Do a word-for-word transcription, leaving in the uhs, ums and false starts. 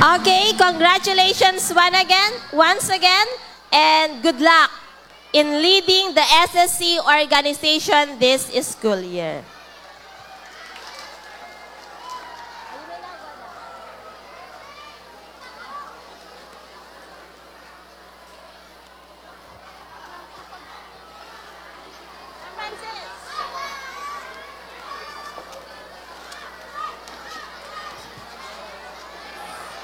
Okay, congratulations one again, once again, and good luck in leading the S S C organization this school year.